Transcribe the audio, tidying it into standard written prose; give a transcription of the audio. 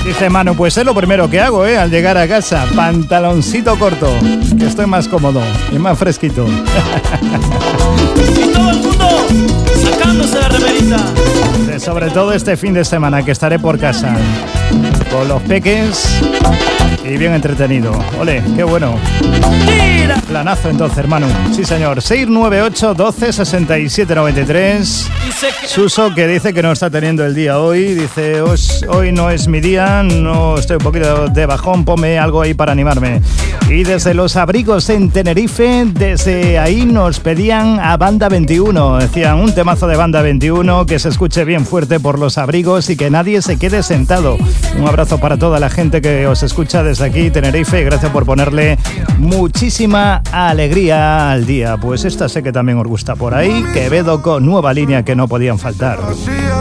Dice Manu, pues es lo primero que hago, al llegar a casa, pantaloncito corto, que estoy más cómodo y más fresquito. Y todo el mundo sacándose la remerita. Sobre todo este fin de semana que estaré por casa con los peques y bien entretenido. Ole, qué bueno. Mira. Planazo entonces, hermano. Sí, señor. 698 12 67 93. Suso, que dice que no está teniendo el día hoy. Dice, hoy no es mi día, no estoy un poquito de bajón, ponme algo ahí para animarme. Y desde Los Abrigos en Tenerife, desde ahí nos pedían a Banda 21. Decían, un temazo de Banda 21 que se escuche bien fuerte por Los Abrigos y que nadie se quede sentado. Un abrazo para toda la gente que os escucha desde aquí, Tenerife. Gracias por ponerle muchísima alegría al día. Pues esta sé que también os gusta por ahí. Quevedo con Nueva Línea, que no podían faltar.